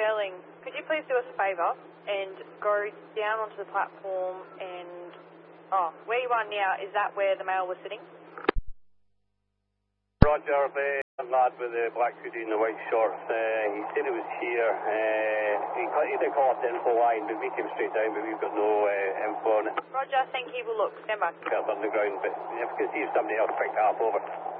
Stirling. Could you please do us a favour and go down onto the platform and... Oh, where you are now, is that where the male was sitting? Roger, the lad with the black hoodie and the white shorts, he said it was here. He did call up the info line, but we came straight down, but we've got no info on it. Roger, thank you. We'll look. Stand by. Felt on the ground, but if you can see if somebody else picked it up, over.